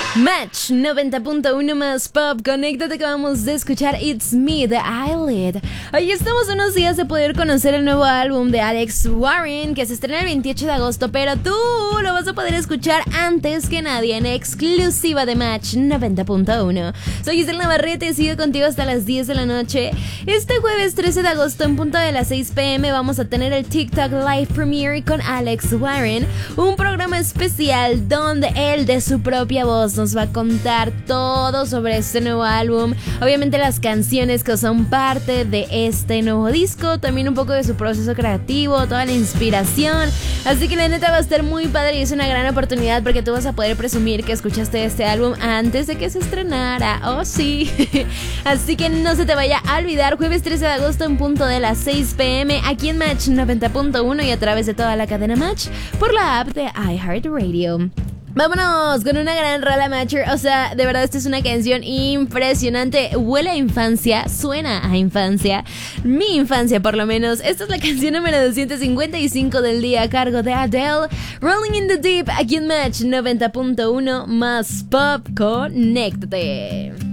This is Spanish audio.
Match 90.1 más pop. Conéctate que vamos a escuchar It's Me de Eyelid. Hoy estamos unos días de poder conocer el nuevo álbum de Alex Warren, que se estrena el 28 de agosto, pero tú lo vas a poder escuchar antes que nadie en exclusiva de Match 90.1. Soy Giselle Navarrete y sigo contigo hasta las 10 de la noche. Este jueves 13 de agosto en punto de las 6 p.m. vamos a tener el TikTok Live Premiere con Alex Warren, un programa especial donde él de su propia voz nos va a contar todo sobre este nuevo álbum, obviamente las canciones que son parte de este nuevo disco, también un poco de su proceso creativo, toda la inspiración, así que la neta va a estar muy padre y es una gran oportunidad porque tú vas a poder presumir que escuchaste este álbum antes de que se estrenara, oh sí, así que no se te vaya a olvidar, jueves 13 de agosto en punto de las 6 p.m. aquí en Match 90.1 y a través de toda la cadena Match por la app de iHeartRadio. Vámonos con una gran rola, Matcher. O sea, de verdad esta es una canción impresionante. Huele a infancia, suena a infancia. Mi infancia por lo menos. Esta es la canción número 255 del día a cargo de Adele, Rolling in the Deep, aquí en Match 90.1 más pop. Conéctate.